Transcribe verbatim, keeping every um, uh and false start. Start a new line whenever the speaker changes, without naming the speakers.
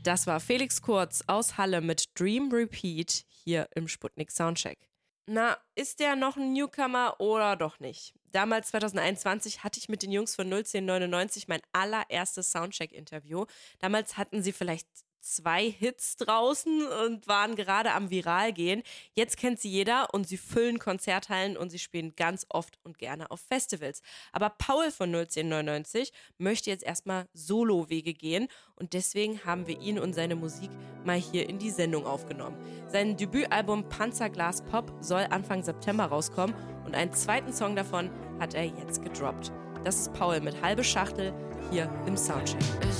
Das war Felix Kurz aus Halle mit Dream Repeat hier im Sputnik Soundcheck. Na, ist der noch ein Newcomer oder doch nicht? Damals zwanzig einundzwanzig hatte ich mit den Jungs von null zehn neunundneunzig mein allererstes Soundcheck-Interview. Damals hatten sie vielleicht zwei Hits draußen und waren gerade am Viral gehen. Jetzt kennt sie jeder und sie füllen Konzerthallen und sie spielen ganz oft und gerne auf Festivals. Aber Paul von null zehn neunundneunzig möchte jetzt erstmal Solo-Wege gehen und deswegen haben wir ihn und seine Musik mal hier in die Sendung aufgenommen. Sein Debütalbum Panzerglas Pop soll Anfang September rauskommen und einen zweiten Song davon hat er jetzt gedroppt. Das ist Paul mit Halbe Schachtel hier im Soundcheck.